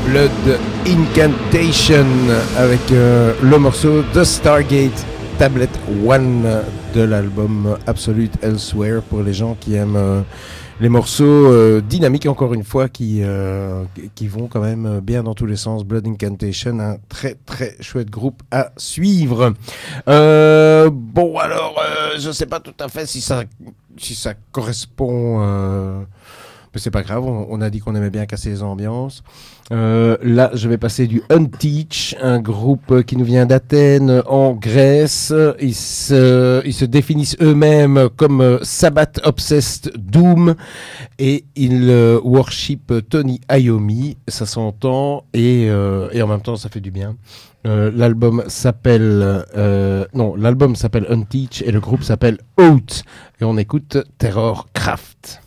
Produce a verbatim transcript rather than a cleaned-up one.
Blood Incantation avec euh, le morceau The Stargate Tablet One de l'album Absolute Elsewhere pour les gens qui aiment euh, les morceaux euh, dynamiques, encore une fois, qui, euh, qui vont quand même bien dans tous les sens. Blood Incantation, un très très chouette groupe à suivre. Euh, bon alors, euh, je sais pas tout à fait si ça, si ça correspond... Euh, mais c'est pas grave, on, on a dit qu'on aimait bien casser les ambiances. Euh, là, je vais passer du Unteach, un groupe qui nous vient d'Athènes, en Grèce. Ils se, ils se définissent eux-mêmes comme Sabbath Obsessed Doom et ils euh, worship Tony Iommi, ça s'entend, et, euh, et en même temps, ça fait du bien. Euh, l'album s'appelle euh, non, l'album s'appelle Unteach et le groupe s'appelle Out et on écoute Terrorcraft.